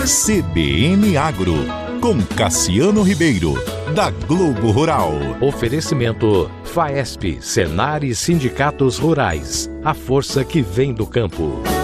CBN Agro, com Cassiano Ribeiro, da Globo Rural. Oferecimento Faesp, Senar e Sindicatos Rurais. A força que vem do campo.